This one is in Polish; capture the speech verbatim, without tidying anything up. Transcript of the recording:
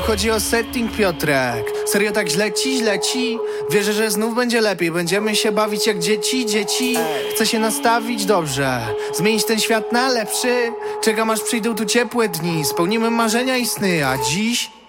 chodzi o setting, Piotrek. Serio tak źle ci, źle ci? Wierzę, że znów będzie lepiej. Będziemy się bawić jak dzieci, dzieci. Chcę się nastawić dobrze, zmienić ten świat na lepszy. Czekam aż przyjdą tu ciepłe dni, spełnimy marzenia i sny. A dziś...